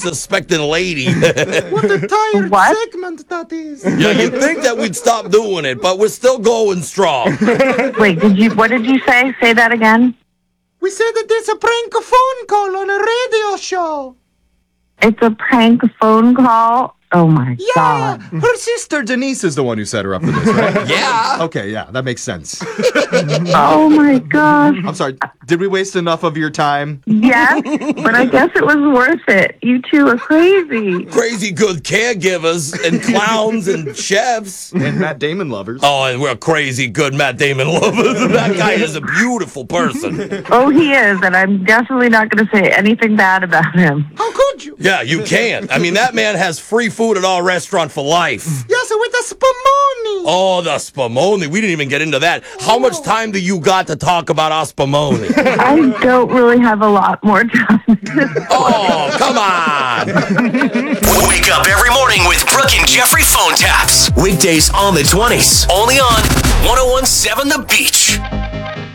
unsuspecting lady. What a tired What? segment that is. Yeah, you'd think that we'd stop doing it, but we're still going strong. Wait, what did you say? Say that again. We said that there's a prank phone call on a radio show. It's a prank phone call? Oh, my Yeah, God. her sister Denise is the one who set her up for this, right? Yeah. Okay, yeah, that makes sense. Oh, my gosh. I'm sorry, did we waste enough of your time? Yes, but I guess it was worth it. You two are crazy. Crazy good caregivers and clowns and chefs. And Matt Damon lovers. Oh, and we're crazy good Matt Damon lovers. That guy is a beautiful person. Oh, he is, and I'm definitely not going to say anything bad about him. How could you? Yeah, you can't. I mean, that man has free food at our restaurant for life. Yes, with the spumoni. Oh, the spumoni. We didn't even get into that. How much time do you got to talk about our spumoni? I don't really have a lot more time. Oh, come on. Wake up every morning with Brooke and Jeffrey phone taps. Weekdays on the 20s. Only on 1017 The Beat.